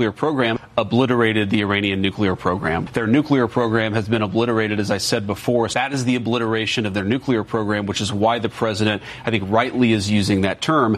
program obliterated the Iranian nuclear program. Their nuclear program has been obliterated, as I said before. That is the obliteration of their nuclear program, which is why the president, I think, rightly is using that term.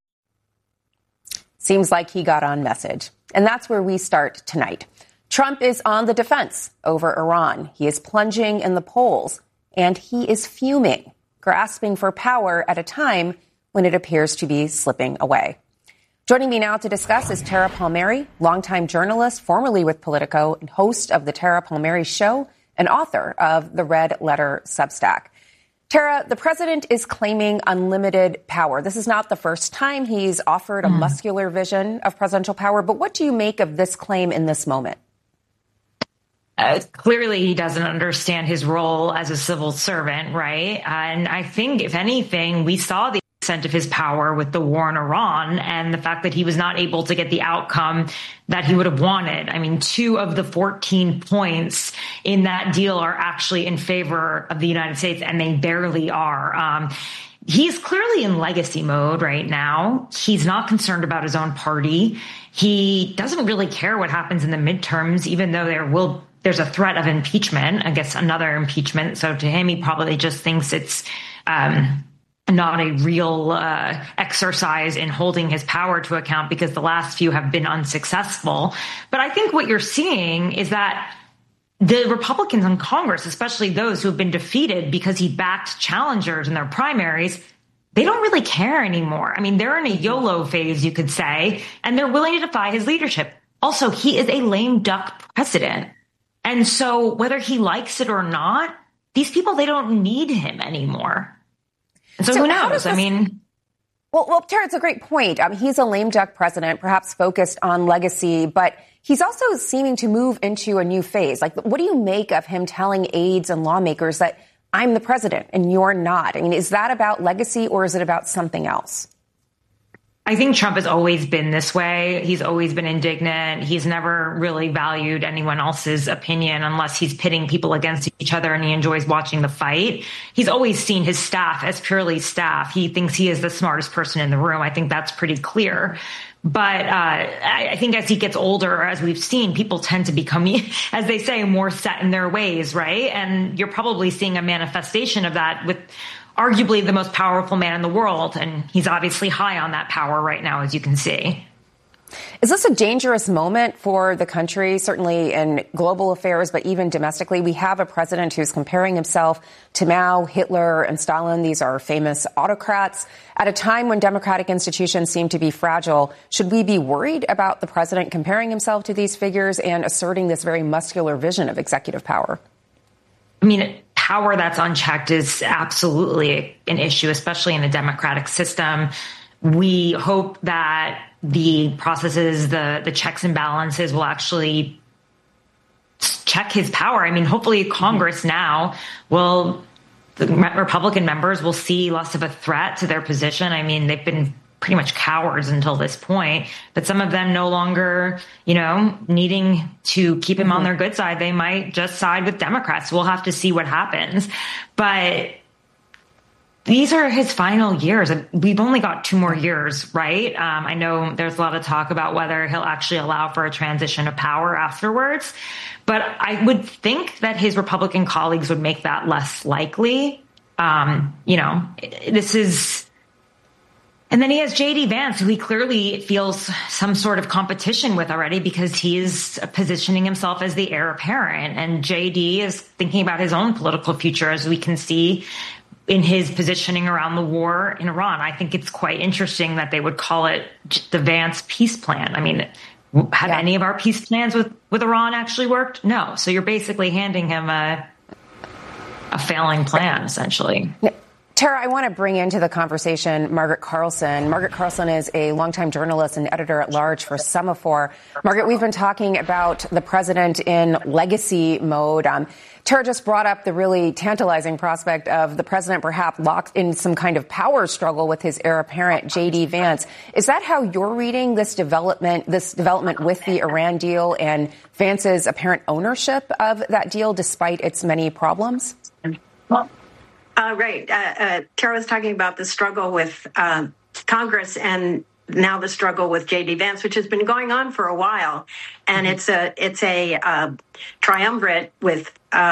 Seems like he got on message. And that's where we start tonight. Trump is on the defense over Iran. He is plunging in the polls, and he is fuming, grasping for power at a time when it appears to be slipping away. Joining me now to discuss is Tara Palmieri, longtime journalist, formerly with Politico, and host of the Tara Palmieri Show, and author of the Red Letter Substack. Tara, the president is claiming unlimited power. This is not the first time he's offered a muscular vision of presidential power, but what do you make of this claim in this moment? Clearly, he doesn't understand his role as a civil servant, right? And I think, if anything, we saw the extent of his power with the war in Iran and the fact that he was not able to get the outcome that he would have wanted. I mean, 2 of the 14 points in that deal are actually in favor of the United States, and they barely are. He's clearly in legacy mode right now. He's not concerned about his own party. He doesn't really care what happens in the midterms, even though there's a threat of impeachment, I guess another impeachment. So to him, he probably just thinks it's not a real exercise in holding his power to account because the last few have been unsuccessful. But I think what you're seeing is that the Republicans in Congress, especially those who have been defeated because he backed challengers in their primaries, they don't really care anymore. I mean, they're in a YOLO phase, you could say, and they're willing to defy his leadership. Also, he is a lame duck president. And so whether he likes it or not, these people, they don't need him anymore. And so who knows? Well, Tara, it's a great point. He's a lame duck president, perhaps focused on legacy, but he's also seeming to move into a new phase. Like, what do you make of him telling aides and lawmakers that I'm the president and you're not? I mean, is that about legacy or is it about something else? I think Trump has always been this way. He's always been indignant. He's never really valued anyone else's opinion unless he's pitting people against each other and he enjoys watching the fight. He's always seen his staff as purely staff. He thinks he is the smartest person in the room. I think that's pretty clear. But I think as he gets older, as we've seen, people tend to become, as they say, more set in their ways, right? And you're probably seeing a manifestation of that with arguably the most powerful man in the world. And he's obviously high on that power right now, as you can see. Is this a dangerous moment for the country, certainly in global affairs, but even domestically? We have a president who's comparing himself to Mao, Hitler, and Stalin. These are famous autocrats. At a time when democratic institutions seem to be fragile, should we be worried about the president comparing himself to these figures and asserting this very muscular vision of executive power? I mean, power that's unchecked is absolutely an issue, especially in a democratic system. We hope that the processes, the checks and balances will actually check his power. I mean, hopefully Congress now the Republican members will see less of a threat to their position. I mean, they've been pretty much cowards until this point, but some of them no longer, needing to keep him on their good side. They might just side with Democrats. We'll have to see what happens. But these are his final years. We've only got 2 more years, right? I know there's a lot of talk about whether he'll actually allow for a transition of power afterwards, but I would think that his Republican colleagues would make that less likely. And then he has J.D. Vance, who he clearly feels some sort of competition with already because he is positioning himself as the heir apparent. And J.D. is thinking about his own political future, as we can see in his positioning around the war in Iran. I think it's quite interesting that they would call it the Vance peace plan. I mean, have any of our peace plans with Iran actually worked? No. So you're basically handing him a failing plan, essentially. Tara, I want to bring into the conversation Margaret Carlson. Margaret Carlson is a longtime journalist and editor-at-large for Semaphore. Margaret, we've been talking about the president in legacy mode. Tara just brought up the really tantalizing prospect of the president perhaps locked in some kind of power struggle with his heir apparent, J.D. Vance. Is that how you're reading this development with the Iran deal and Vance's apparent ownership of that deal despite its many problems? Right. Tara was talking about the struggle with Congress, and now the struggle with J.D. Vance, which has been going on for a while. And it's a triumvirate with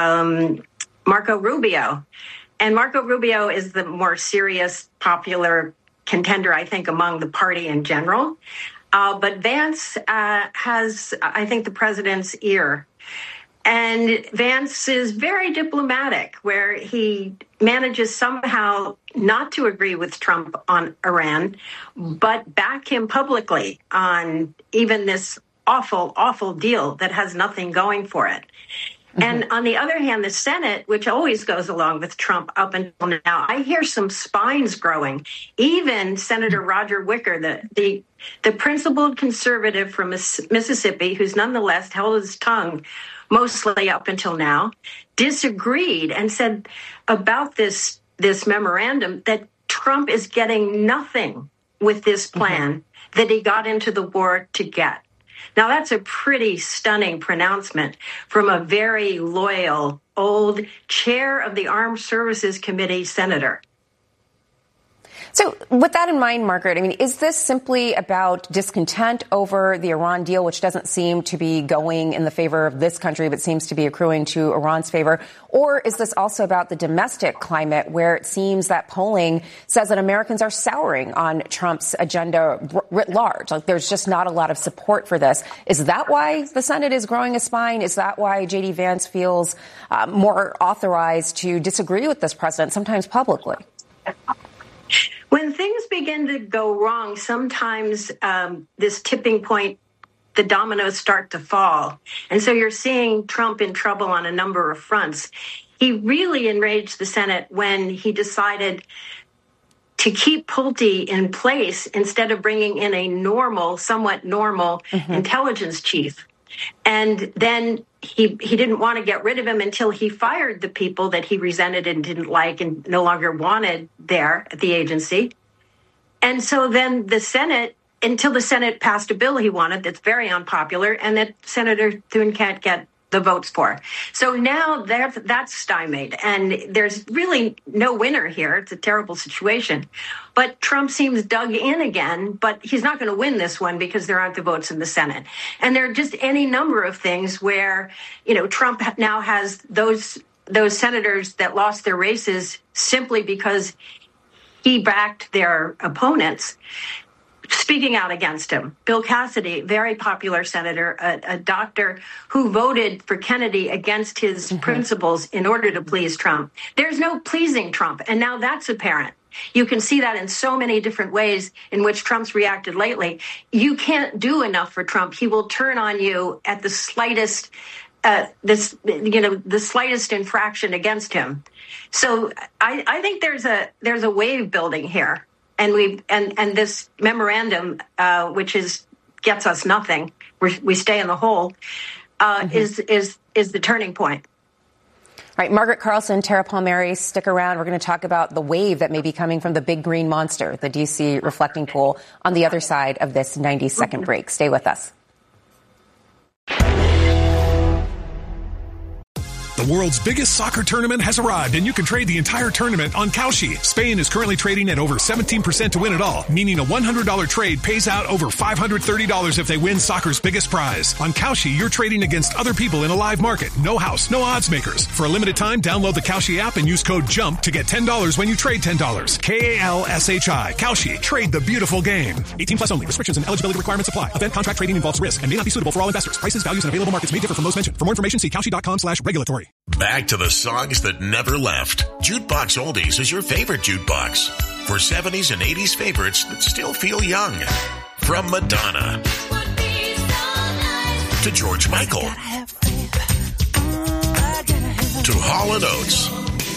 Marco Rubio. And Marco Rubio is the more serious, popular contender, I think, among the party in general. But Vance has, I think, the president's ear. And Vance is very diplomatic, where he manages somehow not to agree with Trump on Iran, but back him publicly on even this awful, awful deal that has nothing going for it. Mm-hmm. And on the other hand, the Senate, which always goes along with Trump up until now, I hear some spines growing. Even Senator Roger Wicker, the principled conservative from Mississippi, who's nonetheless held his tongue mostly up until now, disagreed and said about this memorandum that Trump is getting nothing with this plan that he got into the war to get. Now, that's a pretty stunning pronouncement from a very loyal old chair of the Armed Services Committee senator. So with that in mind, Margaret, I mean, is this simply about discontent over the Iran deal, which doesn't seem to be going in the favor of this country, but seems to be accruing to Iran's favor? Or is this also about the domestic climate, where it seems that polling says that Americans are souring on Trump's agenda writ large? Like, there's just not a lot of support for this. Is that why the Senate is growing a spine? Is that why J.D. Vance feels more authorized to disagree with this president, sometimes publicly? When things begin to go wrong, sometimes this tipping point, the dominoes start to fall. And so you're seeing Trump in trouble on a number of fronts. He really enraged the Senate when he decided to keep Pulte in place instead of bringing in a somewhat normal intelligence chief. And then he didn't want to get rid of him until he fired the people that he resented and didn't like and no longer wanted there at the agency. And so then the Senate, until the Senate passed a bill he wanted that's very unpopular and that Senator Thune can't get the votes for. So now that's stymied, and there's really no winner here. It's a terrible situation. But Trump seems dug in again, but he's not going to win this one because there aren't the votes in the Senate. And there are just any number of things where, Trump now has those senators that lost their races simply because he backed their opponents speaking out against him. Bill Cassidy, very popular senator, a doctor who voted for Kennedy against his principles in order to please Trump. There's no pleasing Trump, and now that's apparent. You can see that in so many different ways in which Trump's reacted lately. You can't do enough for Trump. He will turn on you at the slightest the slightest infraction against him. So I think there's a wave building here. And this memorandum, which gets us nothing, we stay in the hole, is the turning point. All right, Margaret Carlson, Tara Palmieri, stick around. We're going to talk about the wave that may be coming from the big green monster, the D.C. reflecting pool, on the other side of this 90-second break. Stay with us. The world's biggest soccer tournament has arrived, and you can trade the entire tournament on Kalshi. Spain is currently trading at over 17% to win it all, meaning a $100 trade pays out over $530 if they win soccer's biggest prize. On Kalshi, you're trading against other people in a live market. No house, no odds makers. For a limited time, download the Kalshi app and use code JUMP to get $10 when you trade $10. Kalshi. Kalshi. Trade the beautiful game. 18 plus only. Restrictions and eligibility requirements apply. Event contract trading involves risk and may not be suitable for all investors. Prices, values, and available markets may differ from those mentioned. For more information, see Kalshi.com/regulatory. Back to the songs that never left. Jukebox Oldies is your favorite jukebox. For 70s and 80s favorites that still feel young. From Madonna to George Michael to Hall & Oates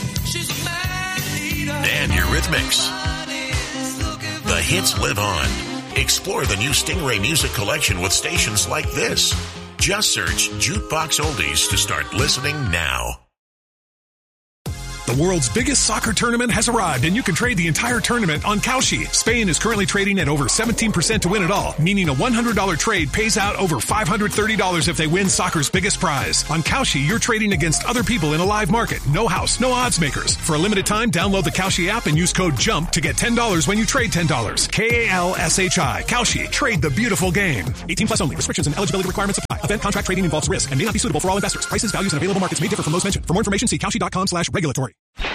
and Eurythmics. The hits live on. Explore the new Stingray Music Collection with stations like this. Just search Jukebox Oldies to start listening now. The world's biggest soccer tournament has arrived, and you can trade the entire tournament on Kalshi. Spain is currently trading at over 17% to win it all, meaning a $100 trade pays out over $530 if they win soccer's biggest prize. On Kalshi, you're trading against other people in a live market. No house, no odds makers. For a limited time, download the Kalshi app and use code JUMP to get $10 when you trade $10. Kalshi. Kalshi. Trade the beautiful game. 18 plus only. Restrictions and eligibility requirements apply. Event contract trading involves risk and may not be suitable for all investors. Prices, values, and available markets may differ from those mentioned. For more information, see Kalshi.com/regulatory.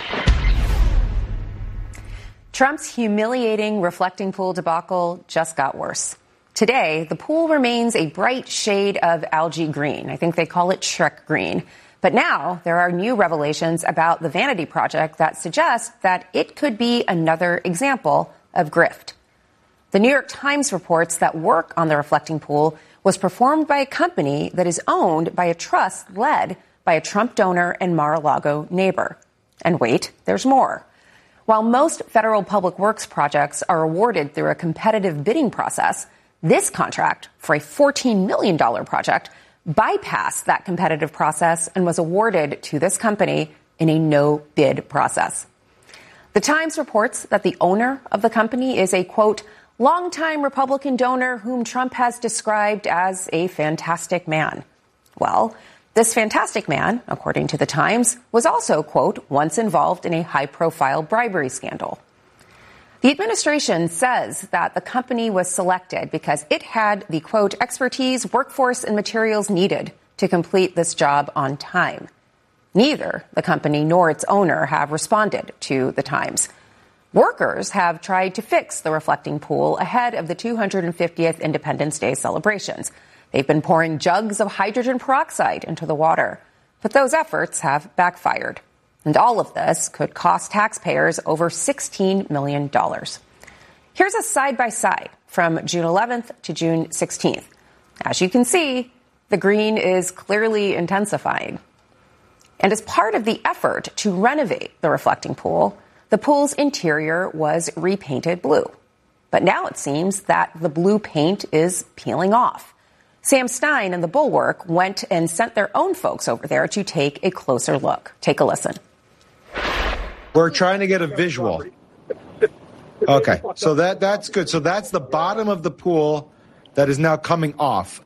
Trump's humiliating reflecting pool debacle just got worse. Today, the pool remains a bright shade of algae green. I think they call it Shrek green. But now there are new revelations about the vanity project that suggest that it could be another example of grift. The New York Times reports that work on the reflecting pool was performed by a company that is owned by a trust led by a Trump donor and Mar-a-Lago neighbor. And wait, there's more. While most federal public works projects are awarded through a competitive bidding process, this contract for a $14 million project bypassed that competitive process and was awarded to this company in a no-bid process. The Times reports that the owner of the company is a, quote, longtime Republican donor whom Trump has described as a fantastic man. Well, this fantastic man, according to the Times, was also, quote, once involved in a high-profile bribery scandal. The administration says that the company was selected because it had the, quote, expertise, workforce, and materials needed to complete this job on time. Neither the company nor its owner have responded to the Times. Workers have tried to fix the reflecting pool ahead of the 250th Independence Day celebrations. They've been pouring jugs of hydrogen peroxide into the water, but those efforts have backfired. And all of this could cost taxpayers over $16 million. Here's a side-by-side from June 11th to June 16th. As you can see, the green is clearly intensifying. And as part of the effort to renovate the reflecting pool, the pool's interior was repainted blue. But now it seems that the blue paint is peeling off. Sam Stein and the Bulwark went and sent their own folks over there to take a closer look. Take a listen. We're trying to get a visual. Okay, so that's good. So that's the bottom of the pool that is now coming off.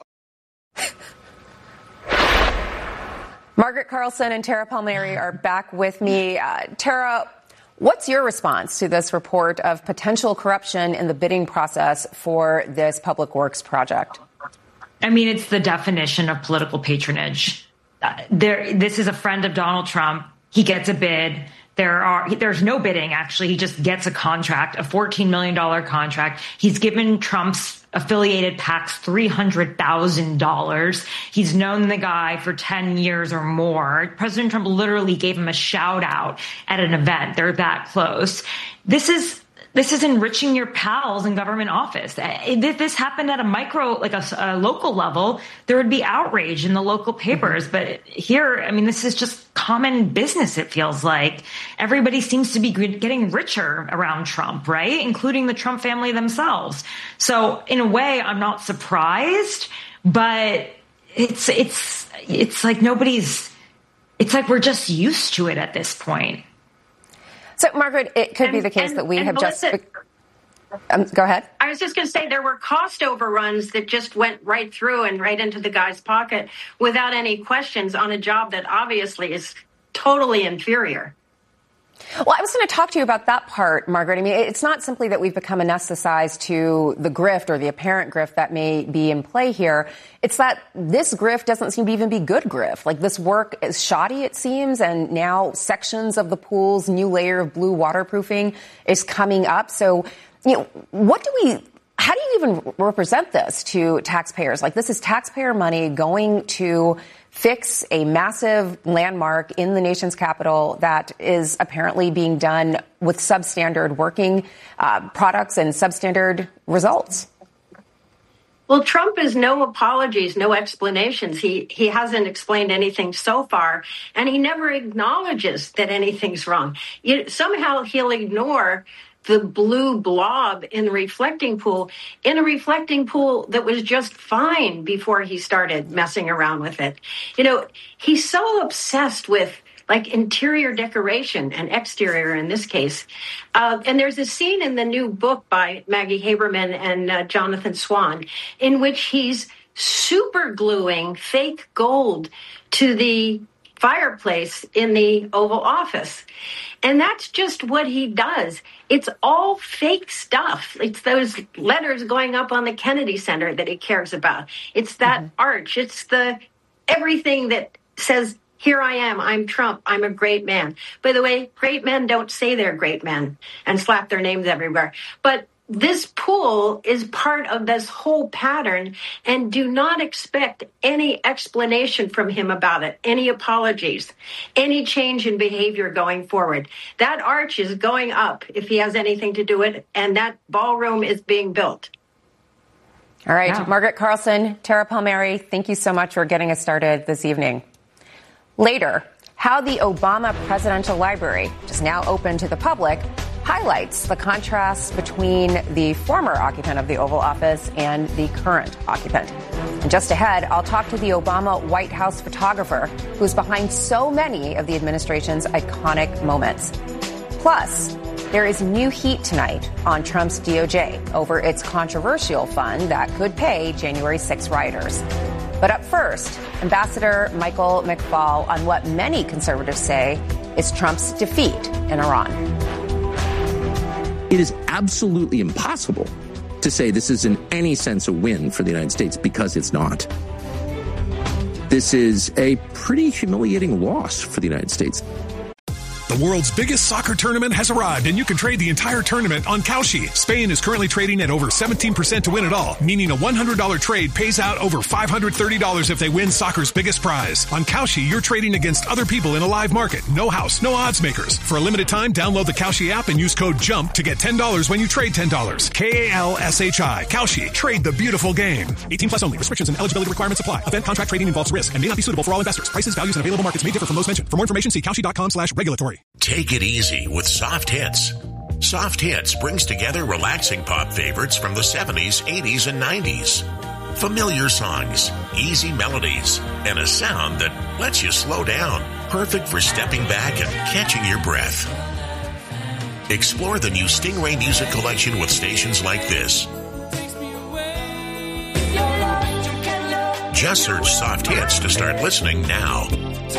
Margaret Carlson and Tara Palmieri are back with me. Tara, what's your response to this report of potential corruption in the bidding process for this public works project? I mean, it's the definition of political patronage. This is a friend of Donald Trump. He gets a bid. There's no bidding, actually. He just gets a contract, a $14 million contract. He's given Trump's affiliated PACs $300,000. He's known the guy for 10 years or more. President Trump literally gave him a shout out at an event. They're that close. This is enriching your pals in government office. If this happened at a micro, like a local level, there would be outrage in the local papers. Mm-hmm. But here, I mean, this is just common business, it feels like. Everybody seems to be getting richer around Trump, right? Including the Trump family themselves. So in a way, I'm not surprised, but it's like it's like we're just used to it at this point. So, Margaret, it could be the case that we have Melissa, just... go ahead. I was just going to say there were cost overruns that just went right through and right into the guy's pocket without any questions on a job that obviously is totally inferior. Well, I was going to talk to you about that part, Margaret. I mean, it's not simply that we've become anesthetized to the grift or the apparent grift that may be in play here. It's that this grift doesn't seem to even be good grift. Like, this work is shoddy, it seems, and now sections of the pool's new layer of blue waterproofing is coming up. So, how do you even represent this to taxpayers? Like, this is taxpayer money going to fix a massive landmark in the nation's capital that is apparently being done with substandard working products and substandard results. Well, Trump has no apologies, no explanations. He hasn't explained anything so far, and he never acknowledges that anything's wrong. Somehow he'll ignore the blue blob in the reflecting pool, in a reflecting pool that was just fine before he started messing around with it. He's so obsessed with like interior decoration and exterior in this case. And there's a scene in the new book by Maggie Haberman and Jonathan Swan in which he's super gluing fake gold to the fireplace in the Oval Office. And that's just what he does. It's all fake stuff. It's those letters going up on the Kennedy Center that he cares about. It's that arch. It's the everything that says, here I am, I'm Trump, I'm a great man. By the way, great men don't say they're great men and slap their names everywhere. But this pool is part of this whole pattern, and do not expect any explanation from him about it, any apologies, any change in behavior going forward. That arch is going up if he has anything to do with it, and that ballroom is being built. All right, Wow. Margaret Carlson, Tara Palmieri, thank you so much for getting us started this evening. Later, how the Obama Presidential Library, which is now open to the public, highlights the contrast between the former occupant of the Oval Office and the current occupant. And just ahead, I'll talk to the Obama White House photographer who's behind so many of the administration's iconic moments. Plus, there is new heat tonight on Trump's DOJ over its controversial fund that could pay January 6 rioters. But up first, Ambassador Michael McFaul on what many conservatives say is Trump's defeat in Iran. It is absolutely impossible to say this is in any sense a win for the United States, because it's not. This is a pretty humiliating loss for the United States. The world's biggest soccer tournament has arrived, and you can trade the entire tournament on Kalshi. Spain is currently trading at over 17% to win it all, meaning a $100 trade pays out over $530 if they win soccer's biggest prize. On Kalshi, you're trading against other people in a live market. No house, no odds makers. For a limited time, download the Kalshi app and use code JUMP to get $10 when you trade $10. Kalshi. Kalshi. Trade the beautiful game. 18 plus only. Restrictions and eligibility requirements apply. Event contract trading involves risk and may not be suitable for all investors. Prices, values, and available markets may differ from those mentioned. For more information, see Kalshi.com/regulatory. Take it easy with Soft Hits. Soft Hits brings together relaxing pop favorites from the 70s, 80s, and 90s. Familiar songs, easy melodies, and a sound that lets you slow down. Perfect for stepping back and catching your breath. Explore the new Stingray Music Collection with stations like this. Just search Soft Hits to start listening now.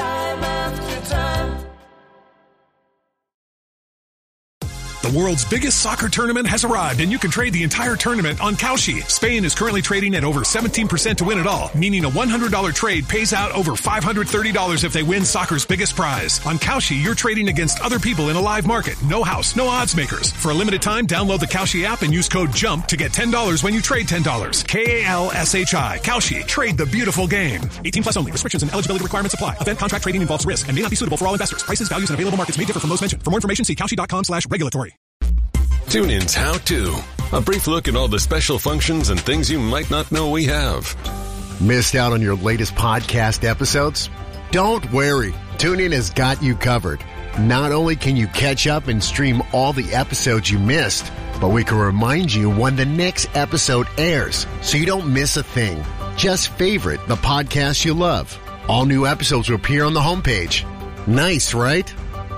The world's biggest soccer tournament has arrived, and you can trade the entire tournament on Kalshi. Spain is currently trading at over 17% to win it all, meaning a $100 trade pays out over $530 if they win soccer's biggest prize. On Kalshi, you're trading against other people in a live market. No house, no odds makers. For a limited time, download the Kalshi app and use code JUMP to get $10 when you trade $10. Kalshi. Kalshi. Trade the beautiful game. 18 plus only. Restrictions and eligibility requirements apply. Event contract trading involves risk and may not be suitable for all investors. Prices, values, and available markets may differ from those mentioned. For more information, see Kalshi.com/regulatory. TuneIn's How To. A brief look at all the special functions and things you might not know we have. Missed out on your latest podcast episodes? Don't worry. TuneIn has got you covered. Not only can you catch up and stream all the episodes you missed, but we can remind you when the next episode airs so you don't miss a thing. Just favorite the podcast you love. All new episodes will appear on the homepage. Nice, right?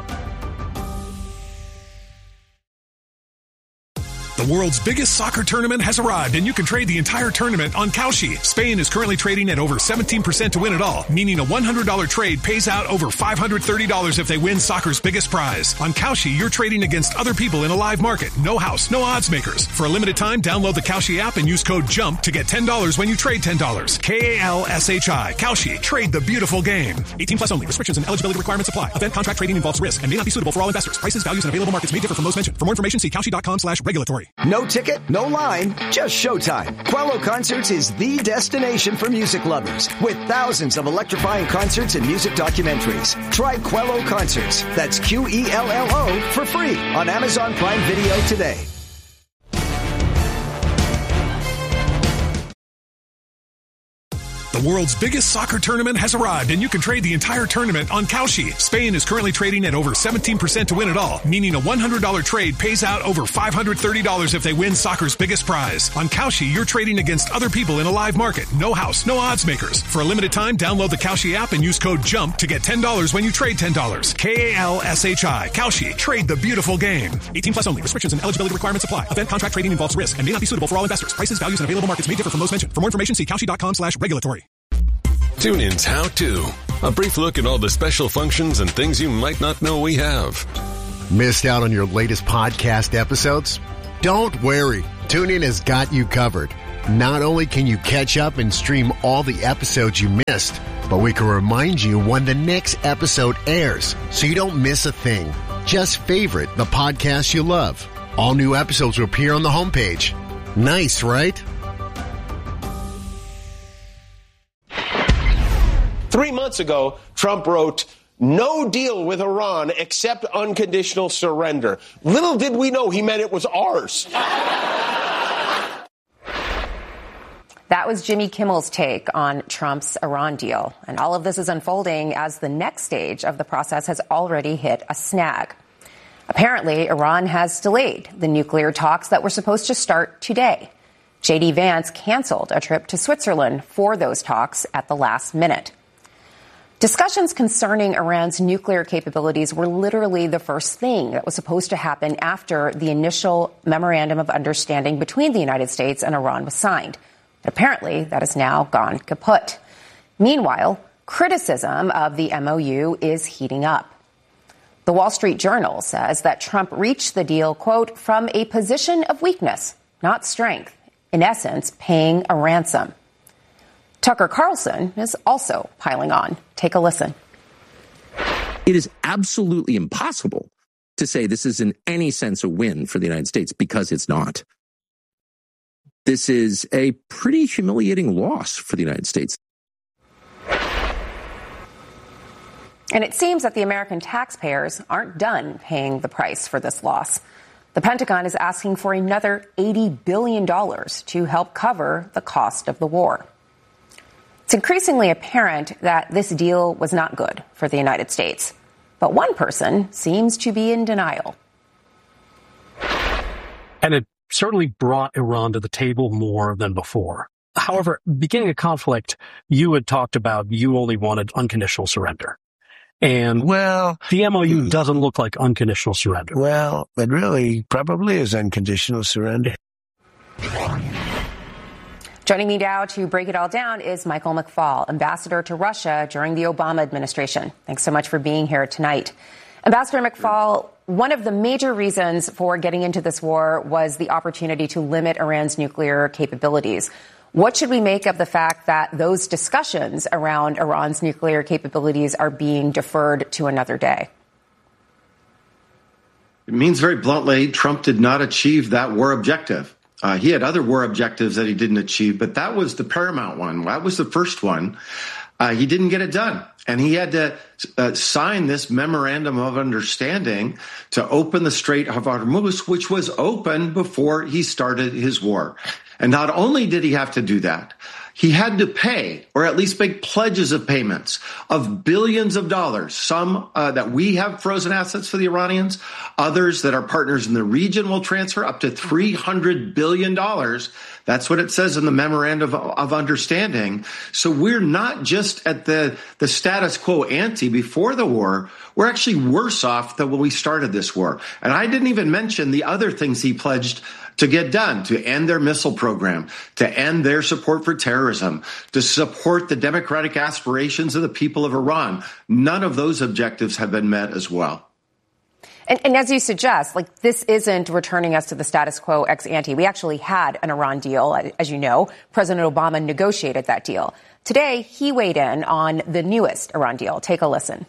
The world's biggest soccer tournament has arrived, and you can trade the entire tournament on Kalshi. Spain is currently trading at over 17% to win it all, meaning a $100 trade pays out over $530 if they win soccer's biggest prize. On Kalshi, you're trading against other people in a live market. No house, no odds makers. For a limited time, download the Kalshi app and use code JUMP to get $10 when you trade $10. Kalshi. Kalshi. Trade the beautiful game. 18 plus only. Restrictions and eligibility requirements apply. Event contract trading involves risk and may not be suitable for all investors. Prices, values, and available markets may differ from those mentioned. For more information, see Kalshi.com/regulatory. No ticket, no line, just showtime. Quello Concerts is the destination for music lovers, with thousands of electrifying concerts and music documentaries. Try Quello Concerts, that's QELLO, for free on Amazon Prime Video today. The world's biggest soccer tournament has arrived, and you can trade the entire tournament on Kalshi. Spain is currently trading at over 17% to win it all, meaning a $100 trade pays out over $530 if they win soccer's biggest prize. On Kalshi, you're trading against other people in a live market. No house, no odds makers. For a limited time, download the Kalshi app and use code JUMP to get $10 when you trade $10. Kalshi. Kalshi. Trade the beautiful game. 18 plus only. Restrictions and eligibility requirements apply. Event contract trading involves risk and may not be suitable for all investors. Prices, values, and available markets may differ from those mentioned. For more information, see Kalshi.com/regulatory. Tune in's How To. A brief look at all the special functions and things you might not know we have. Missed out on your latest podcast episodes? Don't worry. TuneIn has got you covered. Not only can you catch up and stream all the episodes you missed, but we can remind you when the next episode airs so you don't miss a thing. Just favorite the podcast you love. All new episodes will appear on the homepage. Nice, right? 3 months ago, Trump wrote, "No deal with Iran except unconditional surrender." Little did we know he meant it was ours. That was Jimmy Kimmel's take on Trump's Iran deal. And all of this is unfolding as the next stage of the process has already hit a snag. Apparently, Iran has delayed the nuclear talks that were supposed to start today. J.D. Vance canceled a trip to Switzerland for those talks at the last minute. Discussions concerning Iran's nuclear capabilities were literally the first thing that was supposed to happen after the initial memorandum of understanding between the United States and Iran was signed. But apparently, that has now gone kaput. Meanwhile, criticism of the MOU is heating up. The Wall Street Journal says that Trump reached the deal, quote, from a position of weakness, not strength, in essence, paying a ransom. Tucker Carlson is also piling on. Take a listen. It is absolutely impossible to say this is in any sense a win for the United States because it's not. This is a pretty humiliating loss for the United States. And it seems that the American taxpayers aren't done paying the price for this loss. The Pentagon is asking for another $80 billion to help cover the cost of the war. It's increasingly apparent that this deal was not good for the United States. But one person seems to be in denial. And it certainly brought Iran to the table more than before. However, beginning a conflict, you had talked about you only wanted unconditional surrender. And the MOU doesn't look like unconditional surrender. Well, it really probably is unconditional surrender. Joining me now to break it all down is Michael McFaul, ambassador to Russia during the Obama administration. Thanks so much for being here tonight. Ambassador McFaul, one of the major reasons for getting into this war was the opportunity to limit Iran's nuclear capabilities. What should we make of the fact that those discussions around Iran's nuclear capabilities are being deferred to another day? It means very bluntly, Trump did not achieve that war objective. He had other war objectives that he didn't achieve, but that was the paramount one. That was the first one. He didn't get it done. And he had to sign this memorandum of understanding to open the Strait of Hormuz, which was open before he started his war. And not only did he have to do that, he had to pay, or at least make pledges of payments of billions of dollars, some that we have frozen assets for the Iranians, others that our partners in the region will transfer up to $300 billion. That's what it says in the memorandum of understanding. So we're not just at the status quo ante before the war. We're actually worse off than when we started this war. And I didn't even mention the other things he pledged to get done, to end their missile program, to end their support for terrorism, to support the democratic aspirations of the people of Iran. None of those objectives have been met as well. And as you suggest, this isn't returning us to the status quo ex ante. We actually had an Iran deal, as you know. President Obama negotiated that deal. Today, he weighed in on the newest Iran deal. Take a listen.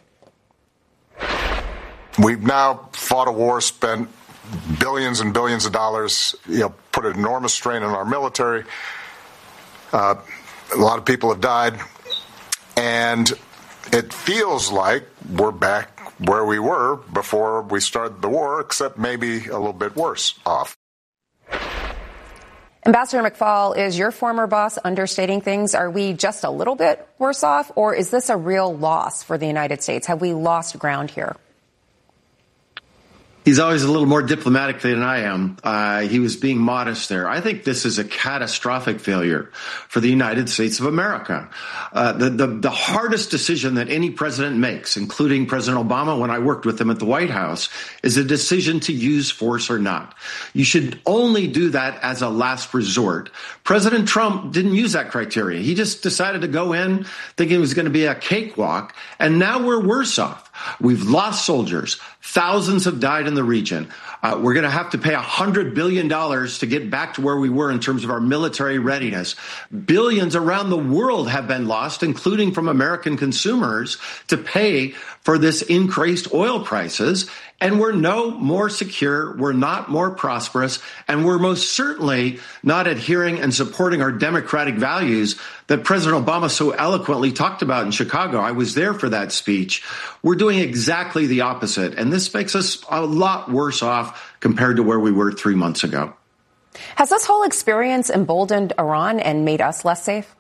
We've now fought a war, spent billions and billions of dollars, put an enormous strain on our military. A lot of people have died. And it feels like we're back where we were before we started the war, except maybe a little bit worse off. Ambassador McFaul, is your former boss understating things? Are we just a little bit worse off, or is this a real loss for the United States? Have we lost ground here? He's always a little more diplomatic than I am. He was being modest there. I think this is a catastrophic failure for the United States of America. The hardest decision that any president makes, including President Obama when I worked with him at the White House, is a decision to use force or not. You should only do that as a last resort. President Trump didn't use that criteria. He just decided to go in thinking it was going to be a cakewalk, and now we're worse off. We've lost soldiers. Thousands have died in the region. We're going to have to pay $100 billion to get back to where we were in terms of our military readiness. Billions around the world have been lost, including from American consumers, to pay for this increased oil prices. And we're no more secure, we're not more prosperous, and we're most certainly not adhering and supporting our democratic values that President Obama so eloquently talked about in Chicago. I was there for that speech. We're doing exactly the opposite, and this makes us a lot worse off compared to where we were 3 months ago. Has this whole experience emboldened Iran and made us less safe?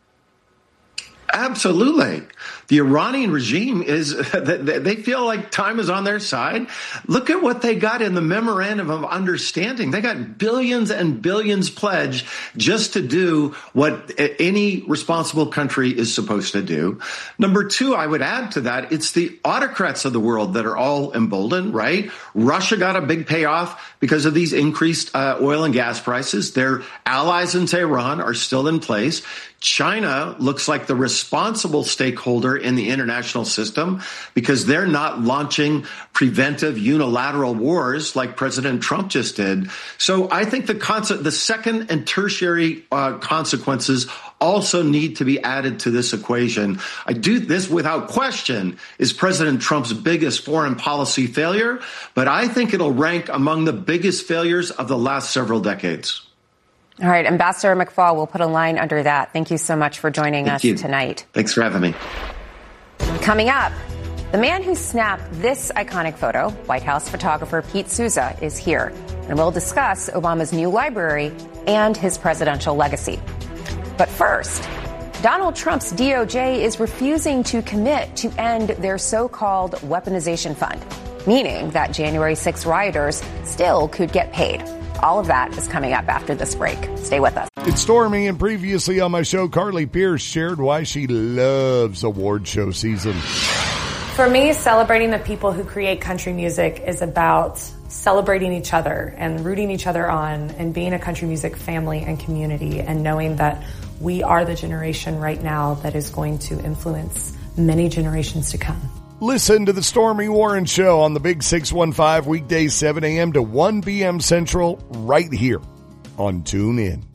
Absolutely. The Iranian regime they feel like time is on their side. Look at what they got in the memorandum of understanding. They got billions and billions pledged just to do what any responsible country is supposed to do. Number two, I would add to that, it's the autocrats of the world that are all emboldened, right? Russia got a big payoff because of these increased oil and gas prices. Their allies in Tehran are still in place. China looks like the responsible stakeholder in the international system because they're not launching preventive unilateral wars like President Trump just did. So I think the second and tertiary consequences also need to be added to this equation. I do this without question is President Trump's biggest foreign policy failure, but I think it'll rank among the biggest failures of the last several decades. All right, Ambassador McFaul, we'll put a line under that. Thank you so much for joining us tonight. Thanks for having me. Coming up, the man who snapped this iconic photo, White House photographer Pete Souza, is here. And we'll discuss Obama's new library and his presidential legacy. But first, Donald Trump's DOJ is refusing to commit to end their so-called weaponization fund, meaning that January 6 rioters still could get paid. All of that is coming up after this break. Stay with us. It's Stormy, and previously on my show, Carly Pierce shared why she loves award show season. For me, celebrating the people who create country music is about celebrating each other and rooting each other on and being a country music family and community and knowing that we are the generation right now that is going to influence many generations to come. Listen to the Stormy Warren Show on the Big 615 weekdays 7 a.m. to 1 p.m. Central right here on TuneIn.